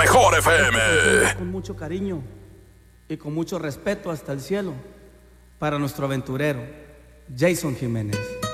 mejor FM. Con mucho cariño y con mucho respeto hasta el cielo para nuestro aventurero, Jason Jiménez.